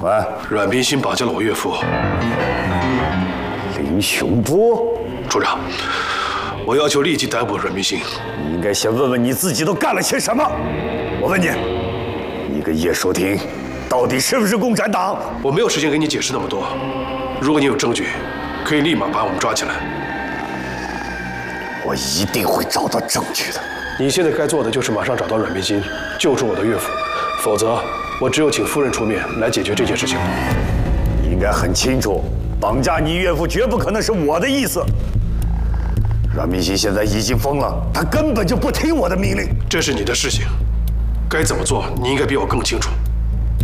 啊， 阮冰心绑架了我岳父林雄波。 处长，我要求立即逮捕阮冰心。 你应该先问问你自己都干了些什么。我问你，你跟叶淑婷到底是不是共产党？ 我没有时间给你解释那么多。如果你有证据，可以立马把我们抓起来。 我一定会找到证据的。 你现在该做的就是马上找到阮冰心，救出我的岳父，否则我只有请夫人出面来解决这件事情。 你应该很清楚，绑架你岳父绝不可能是我的意思。阮冰心现在已经疯了，他根本就不听我的命令。 这是你的事情，该怎么做你应该比我更清楚。